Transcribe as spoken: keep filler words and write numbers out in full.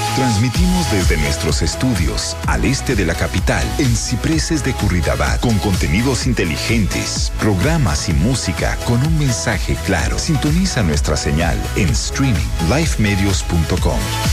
Transmitimos desde nuestros estudios al este de la capital, en Cipreses de Curridabat, con contenidos inteligentes, programas y música con un mensaje claro. Sintoniza nuestra señal en streaming live medios punto com.